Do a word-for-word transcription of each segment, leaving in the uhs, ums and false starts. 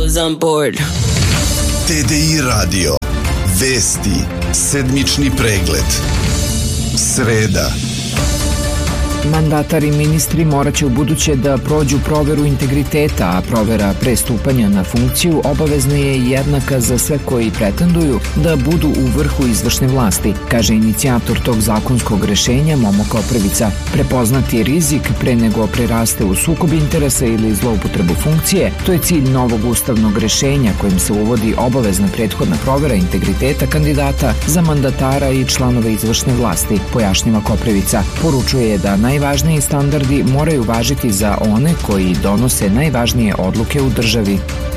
love's on board. T D I radio. Vesti. Sedmični pregled. Sreda. Mandatar i ministri morat će u buduće da prođu proveru integriteta, a provera pre stupanja na funkciju obavezna je jednaka za sve koji pretenduju da budu u vrhu izvršne vlasti, kaže inicijator tog zakonskog rešenja Momo Koprivica. Prepoznati rizik pre nego preraste u sukob interesa ili zloupotrebu funkcije, to je cilj novog ustavnog rešenja kojim se uvodi obavezna prethodna provera integriteta kandidata za mandatara i članove izvršne vlasti, pojašnjava Koprivica. Poručuje da najvažniji standardi moraju važiti za one koji donose najvažnije odluke u državi.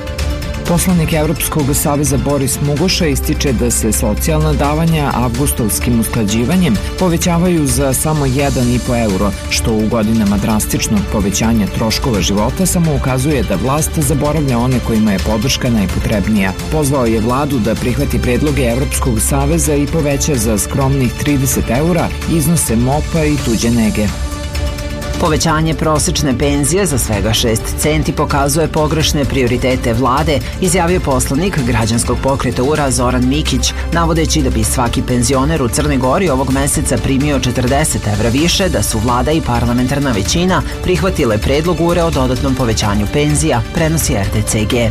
Poslanik Evropskog saveza Boris Mugoša ističe da se socijalna davanja avgustovskim usklađivanjem povećavaju za samo jedan i po euro, što u godinama drastičnog povećanja troškova života samo ukazuje da vlast zaboravlja one kojima je podrška najpotrebnija. Pozvao je vladu da prihvati predloge Evropskog saveza i poveća za skromnih trideset eura iznose mopa i tuđe nege. Povećanje prosečne penzije za svega šest centi pokazuje pogrešne prioritete vlade, izjavio poslanik građanskog pokreta U R A Zoran Mikić, navodeći da bi svaki penzioner u Crnoj Gori ovog meseca primio četrdeset evra više da su vlada i parlamentarna većina prihvatile predlog U R A o dodatnom povećanju penzija, prenosi R T C G.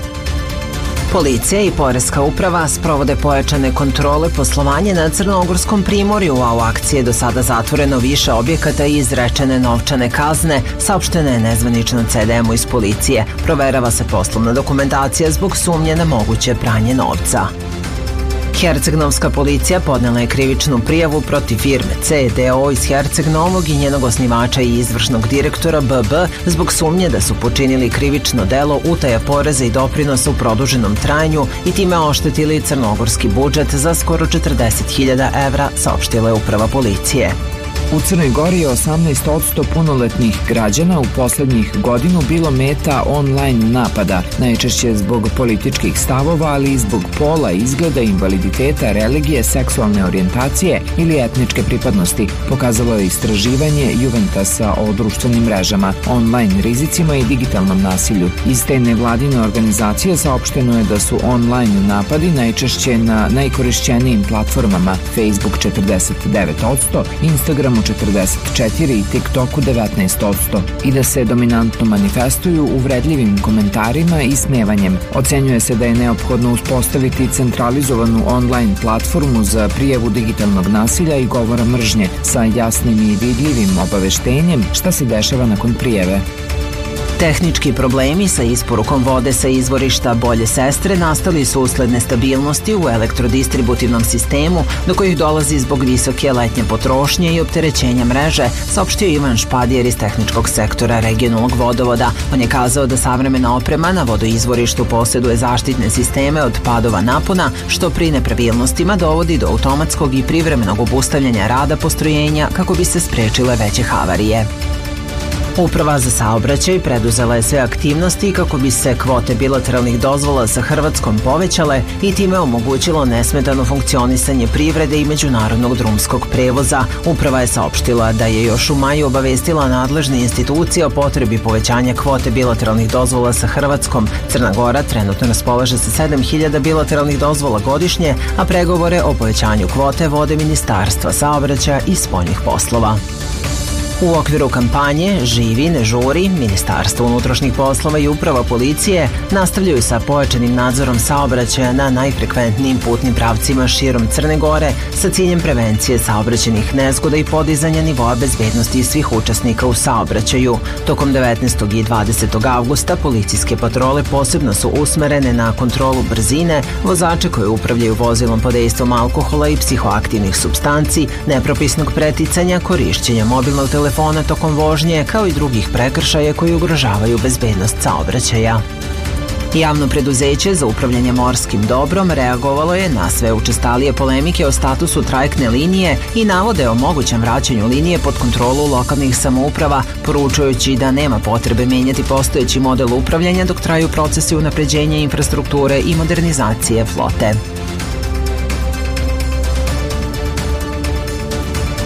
Policija i Poreska uprava sprovode pojačane kontrole poslovanja na Crnogorskom primorju, a u akciji je do sada zatvoreno više objekata i izrečene novčane kazne, saopštene je nezvanično C D M-u iz policije. Proverava se poslovna dokumentacija zbog sumnje na moguće pranje novca. Herceg-Novska policija podnela je krivičnu prijavu protiv firme C D O iz Herceg-Novog i njenog osnivača i izvršnog direktora B B zbog sumnje da su počinili krivično delo utaja poreza i doprinosa u produženom trajanju i time oštetili crnogorski budžet za skoro četrdeset hiljada evra, saopštila je uprava policije. U Crnoj Gori je osamnaest posto punoletnih građana u poslednjih godinu bilo meta online napada, najčešće zbog političkih stavova, ali i zbog pola, izgleda, invaliditeta, religije, seksualne orijentacije ili etničke pripadnosti, pokazalo je istraživanje Juventasa o društvenim mrežama, online rizicima i digitalnom nasilju. Iz te nevladine organizacije saopšteno je da su online napadi najčešće na najkorišćenijim platformama, Facebook četrdeset devet posto, Instagramu četrdeset četiri posto i TikToku devetnaest posto i da se dominantno manifestuju uvredljivim komentarima i smevanjem. Ocenjuje se da je neophodno uspostaviti centralizovanu online platformu za prijavu digitalnog nasilja i govora mržnje sa jasnim i vidljivim obaveštenjem šta se dešava nakon prijave. Tehnički problemi sa isporukom vode sa izvorišta Bolje Sestre nastali su usled nestabilnosti u elektrodistributivnom sistemu do kojih dolazi zbog visoke letnje potrošnje i opterećenja mreže, saopštio Ivan Špadijer iz tehničkog sektora regionalnog vodovoda. On je kazao da savremena oprema na vodoizvorištu posjeduje zaštitne sisteme od padova napona, što pri nepravilnostima dovodi do automatskog i privremenog obustavljanja rada postrojenja kako bi se sprečile veće havarije. Uprava za saobraćaj preduzela je sve aktivnosti kako bi se kvote bilateralnih dozvola sa Hrvatskom povećale i time omogućilo nesmetano funkcionisanje privrede i međunarodnog drumskog prevoza. Uprava je saopštila da je još u maju obavestila nadležne institucije o potrebi povećanja kvote bilateralnih dozvola sa Hrvatskom. Crna Gora trenutno raspolaže sa sedam hiljada bilateralnih dozvola godišnje, a pregovore o povećanju kvote vode Ministarstva saobraćaja i spoljnih poslova. U okviru kampanje Živi, ne žuri, Ministarstvo unutrašnjih poslova i uprava policije nastavljaju sa pojačanim nadzorom saobraćaja na najfrekventnijim putnim pravcima širom Crne Gore sa ciljem prevencije saobraćajnih nezgoda i podizanja nivoa bezbednosti svih učesnika u saobraćaju. Tokom devetnaestog i dvadesetog avgusta policijske patrole posebno su usmerene na kontrolu brzine, vozače koji upravljaju vozilom pod dejstvom alkohola i psihoaktivnih supstanci, nepropisnog preticanja, korišćenja mobilnog telefona tokom vožnje, kao i drugih prekršaja koji ugrožavaju bezbednost saobraćaja. Javno preduzeće za upravljanje morskim dobrom reagovalo je na sve učestalije polemike o statusu trajektne linije i navode o mogućem vraćanju linije pod kontrolu lokalnih samouprava, poručujući da nema potrebe menjati postojeći model upravljanja dok traju procesi unapređenja infrastrukture i modernizacije flote.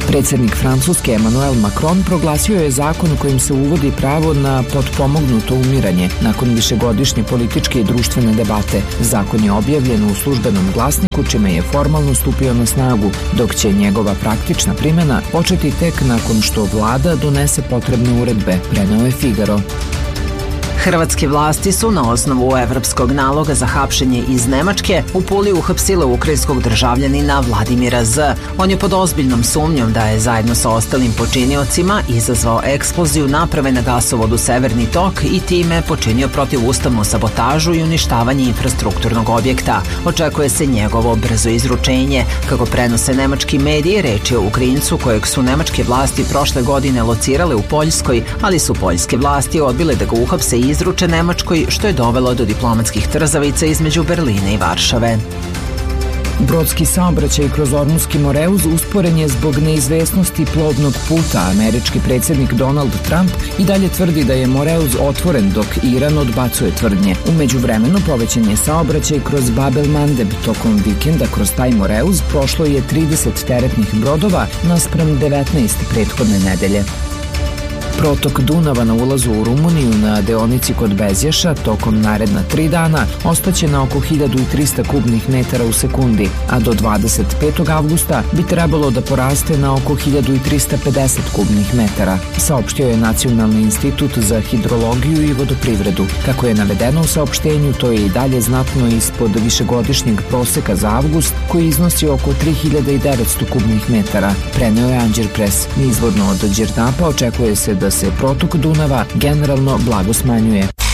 Predsednik Francuske Emmanuel Macron proglasio je zakon kojim se uvodi pravo na potpomognuto umiranje nakon višegodišnje političke i društvene debate. Zakon je objavljen u službenom glasniku čime je formalno stupio na snagu, dok će njegova praktična primjena početi tek nakon što vlada donese potrebne uredbe, preneo je Figaro. Hrvatske vlasti su na osnovu evropskog naloga za hapšenje iz Nemačke u Puli uhapsile ukrajinskog državljanina Vladimira Z. On je pod ozbiljnom sumnjom da je zajedno sa ostalim počiniocima izazvao eksploziju naprave na gasovodu Severni tok i time počinio protivustavnu sabotažu i uništavanje infrastrukturnog objekta. Očekuje se njegovo brzo izručenje. Kako prenose nemački mediji, reč je o Ukrajincu kojeg su nemačke vlasti prošle godine locirale u Poljskoj, ali su poljske vlasti odbile da ga uhapse i izruče Nemačkoj, što je dovelo do diplomatskih trzavica između Berlina i Varšave. Brodski saobraćaj kroz Ormuski Moreuz usporen je zbog neizvesnosti plovnog puta. Američki predsjednik Donald Trump i dalje tvrdi da je Moreuz otvoren, dok Iran odbacuje tvrdnje. U međuvremenu povećan je saobraćaj kroz Bab el-Mandeb. Tokom vikenda kroz taj Moreuz prošlo je trideset teretnih brodova naspram devetnaest prethodne nedelje. Protok Dunava na ulazu u Rumuniju na deonici kod Bezješa tokom naredna tri dana ostaće na oko hiljadu trista kubnih metara u sekundi, a do dvadeset petog avgusta bi trebalo da poraste na oko hiljadu trista pedeset kubnih metara, saopštio je Nacionalni institut za hidrologiju i vodoprivredu. Kako je navedeno u saopštenju, to je i dalje znatno ispod višegodišnjeg proseka za avgust, koji iznosi oko tri hiljade devetsto kubnih metara, preneo je Anđir Pres. Nizvodno od Đerdapa očekuje se da se protok Dunava generalno blago smanjuje.